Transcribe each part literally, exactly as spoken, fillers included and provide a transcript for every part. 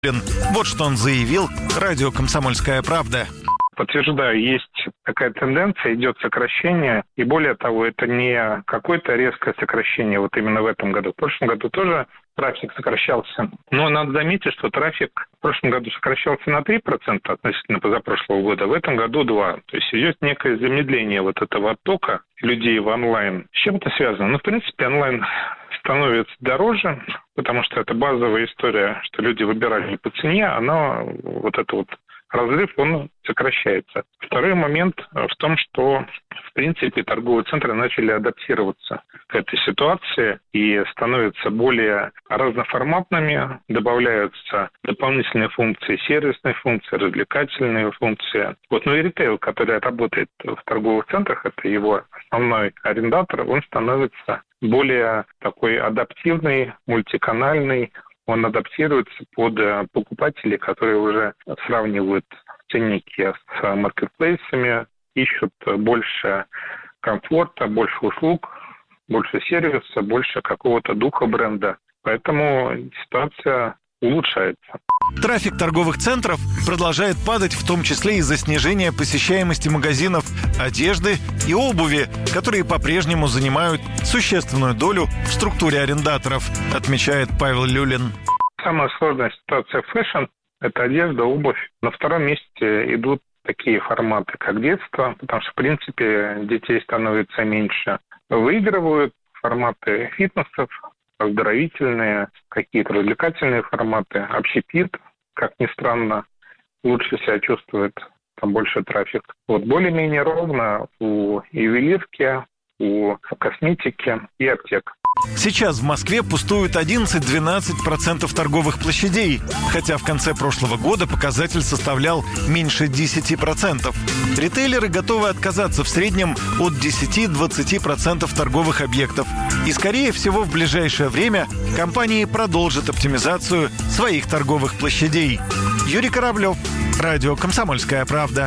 Вот что он заявил радио «Комсомольская правда». Подтверждаю, есть такая тенденция, идет сокращение. И более того, это не какое-то резкое сокращение вот именно в этом году. В прошлом году тоже трафик сокращался. Но надо заметить, что трафик в прошлом году сокращался на три процента относительно позапрошлого года, в этом году два процента. То есть идет некое замедление вот этого оттока людей в онлайн. С чем это связано? Ну, в принципе, онлайн становится дороже, потому что это базовая история, что люди выбирали по цене, она вот это вот разрыв, он сокращается. Второй момент в том, что, в принципе, торговые центры начали адаптироваться к этой ситуации и становятся более разноформатными, добавляются дополнительные функции, сервисные функции, развлекательные функции. Вот, ну и ритейл, который работает в торговых центрах, это его основной арендатор, он становится более такой адаптивный, мультиканальный. Он адаптируется под покупателей, которые уже сравнивают ценники с маркетплейсами, ищут больше комфорта, больше услуг, больше сервиса, больше какого-то духа бренда. Поэтому ситуация улучшается. Трафик торговых центров продолжает падать, в том числе из-за снижения посещаемости магазинов одежды и обуви, которые по-прежнему занимают существенную долю в структуре арендаторов, отмечает Павел Люлин. Самая сложная ситуация в фэшн – это одежда, обувь. На втором месте идут такие форматы, как детство, потому что, в принципе, детей становится меньше. Выигрывают форматы фитнесов, оздоровительные, какие-то развлекательные форматы, общепит, как ни странно, лучше себя чувствует, там больше трафик. Вот более-менее ровно у ювелирки, у косметики и аптек. Сейчас в Москве пустуют одиннадцать-двенадцать процентов торговых площадей, хотя в конце прошлого года показатель составлял меньше десять процентов. Ритейлеры готовы отказаться в среднем от десять-двадцать процентов торговых объектов. И, скорее всего, в ближайшее время компании продолжат оптимизацию своих торговых площадей. Юрий Кораблев, радио «Комсомольская правда».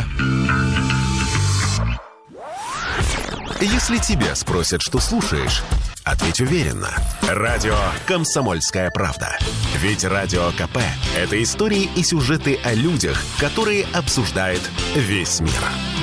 Если тебя спросят, что слушаешь, ответь уверенно. Радио «Комсомольская правда». Ведь Радио КП – это истории и сюжеты о людях, которые обсуждает весь мир.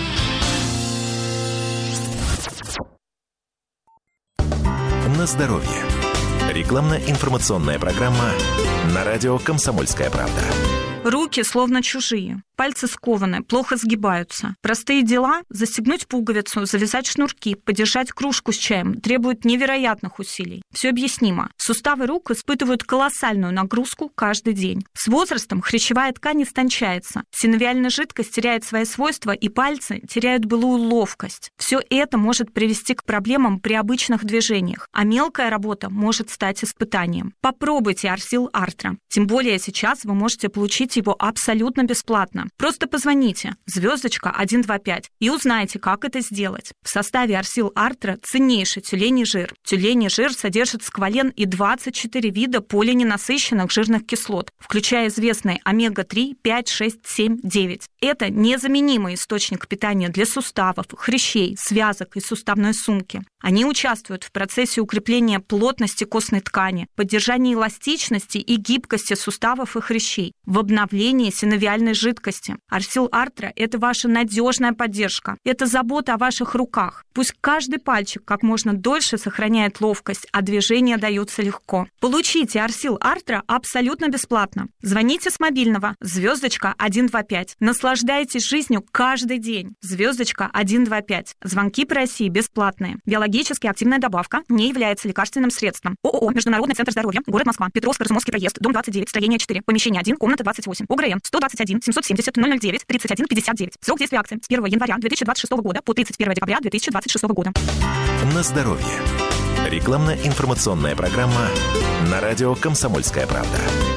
На здоровье. Рекламно-информационная программа на радио «Комсомольская правда». Руки словно чужие, пальцы скованы, плохо сгибаются. Простые дела – застегнуть пуговицу, завязать шнурки, подержать кружку с чаем – требуют невероятных усилий. Все объяснимо. Суставы рук испытывают колоссальную нагрузку каждый день. С возрастом хрящевая ткань истончается, синовиальная жидкость теряет свои свойства, и пальцы теряют былую ловкость. Все это может привести к проблемам при обычных движениях, а мелкая работа может стать испытанием. Попробуйте Арсил Артра. Тем более сейчас вы можете получить его абсолютно бесплатно. Просто позвоните звездочка один два пять и узнайте, как это сделать. В составе Арсил Артра ценнейший тюленей жир. Тюленей жир содержит сквален и двадцать четыре вида полиненасыщенных жирных кислот, включая известные омега три, пять, шесть, семь, девять. Это незаменимый источник питания для суставов, хрящей, связок и суставной сумки. Они участвуют в процессе укрепления плотности костной ткани, поддержания эластичности и гибкости суставов и хрящей, в обновлении синовиальной жидкости. Арсил Артра – это ваша надежная поддержка. Это забота о ваших руках. Пусть каждый пальчик как можно дольше сохраняет ловкость, а движения даются легко. Получите Арсил Артра абсолютно бесплатно. Звоните с мобильного звездочка один два пять. Наслаждайтесь жизнью каждый день. Звездочка один два пять. Звонки по России бесплатные. Биологически активная добавка не является лекарственным средством. ООО «Международный центр здоровья», город Москва, Петровско-Разумовский проезд, дом двадцать девять, строение четыре, помещение один, комната двадцать восемь, ОГРН сто двадцать один семьсот семьдесят ноль ноль девять тридцать один пятьдесят девять. Срок действия акции с первого января две тысячи двадцать шестого года по тридцать первого декабря две тысячи двадцать шестого года. На здоровье. Рекламно-информационная программа на радио «Комсомольская правда».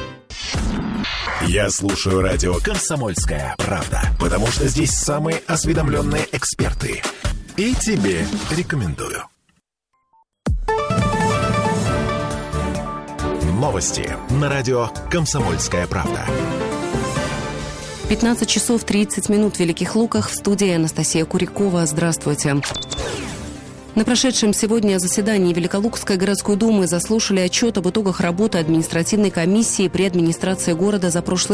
Я слушаю радио «Комсомольская правда», потому что здесь самые осведомленные эксперты. И тебе рекомендую. Новости на радио «Комсомольская правда». пятнадцать часов тридцать минут в Великих Луках. В студии Анастасия Курякова. Здравствуйте. На прошедшем сегодня заседании Великолукской городской думы заслушали отчет об итогах работы административной комиссии при администрации города за прошлый